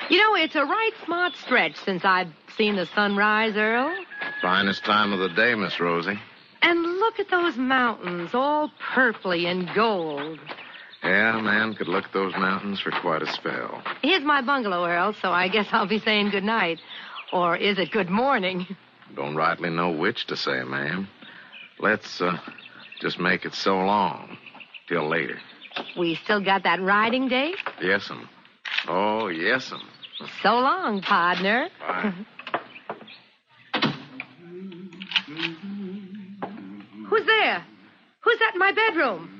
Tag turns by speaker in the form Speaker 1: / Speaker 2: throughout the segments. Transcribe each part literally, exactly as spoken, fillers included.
Speaker 1: You know, it's a right smart stretch since I've seen the sun rise, Earl.
Speaker 2: Finest time of the day, Miss Rosie.
Speaker 1: And look at those mountains, all purply and gold.
Speaker 2: Yeah, a man could look at those mountains for quite a spell.
Speaker 1: Here's my bungalow, Earl, so I guess I'll be saying good night. Or is it good morning?
Speaker 2: Don't rightly know which to say, ma'am. Let's uh, just make it so long. Till later.
Speaker 1: We still got that riding date?
Speaker 2: Yes'm. Oh, yes'm.
Speaker 1: So long, partner.
Speaker 2: Bye.
Speaker 1: Who's there? Who's that in my bedroom?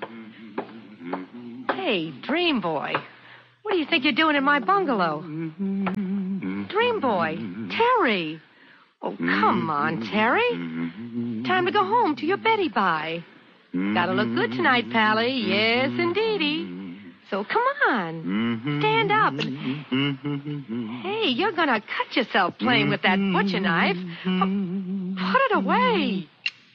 Speaker 1: Hey, Dream Boy. What do you think you're doing in my bungalow? Dream Boy. Terry. Oh, come on, Terry. Time to go home to your Betty Bye. Gotta look good tonight, Pally. Yes, indeedy. So come on. Stand up. And... Hey, you're gonna cut yourself playing with that butcher knife. Put it away.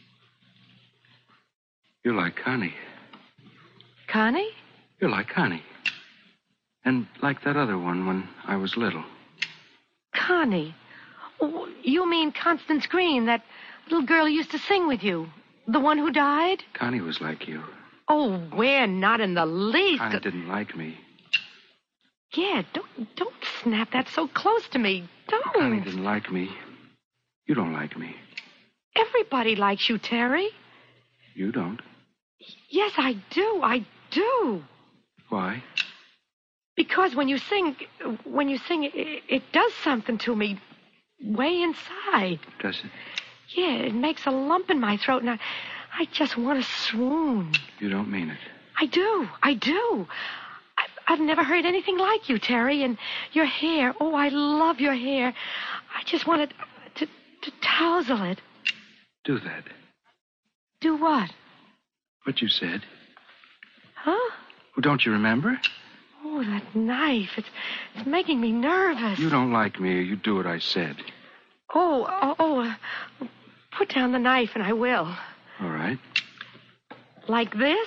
Speaker 3: You're like Connie.
Speaker 1: Connie?
Speaker 3: You're like Connie. And like that other one when I was little.
Speaker 1: Connie? Oh, you mean Constance Green, that little girl who used to sing with you? The one who died?
Speaker 3: Connie was like you.
Speaker 1: Oh, we're not in the least.
Speaker 3: Connie didn't like me.
Speaker 1: Yeah, don't don't snap that so close to me. Don't.
Speaker 3: Connie didn't like me. You don't like me.
Speaker 1: Everybody likes you, Terry.
Speaker 3: You don't.
Speaker 1: Yes, I do. I do.
Speaker 3: Why?
Speaker 1: Because when you sing, when you sing, it, it does something to me way inside.
Speaker 3: Does it?
Speaker 1: Yeah, it makes a lump in my throat, and I, I just want to swoon.
Speaker 3: You don't mean it.
Speaker 1: I do. I do. I've, I've never heard anything like you, Terry, and your hair. Oh, I love your hair. I just wanted to, to tousle it.
Speaker 3: Do that.
Speaker 1: Do what?
Speaker 3: What you said.
Speaker 1: Huh?
Speaker 3: Well, don't you remember?
Speaker 1: Oh, that knife. It's, it's making me nervous.
Speaker 3: You don't like me, or you do what I said.
Speaker 1: Oh, oh, oh. Uh, put down the knife, and I will.
Speaker 3: All right.
Speaker 1: Like this?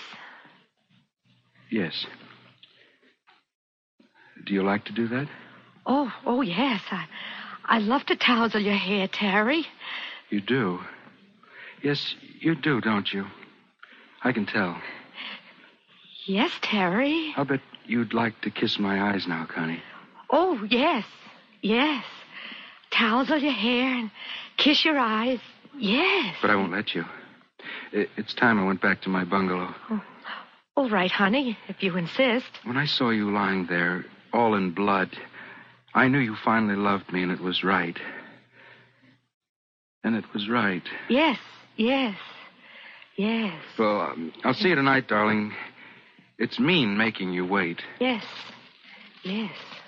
Speaker 3: Yes. Do you like to do that?
Speaker 1: Oh, oh, yes. I, I love to tousle your hair, Terry.
Speaker 3: You do? Yes, you do, don't you? I can tell.
Speaker 1: Yes, Terry.
Speaker 3: I'll bet you'd like to kiss my eyes now, Connie.
Speaker 1: Oh, yes. Yes. Tousle your hair and kiss your eyes. Yes.
Speaker 3: But I won't let you. It's time I went back to my bungalow.
Speaker 1: Oh, all right, honey, if you insist.
Speaker 3: When I saw you lying there, all in blood, I knew you finally loved me, and it was right. And it was right.
Speaker 1: Yes, yes, yes.
Speaker 3: Well, um, I'll see you tonight, darling. It's mean making you wait.
Speaker 1: Yes, yes.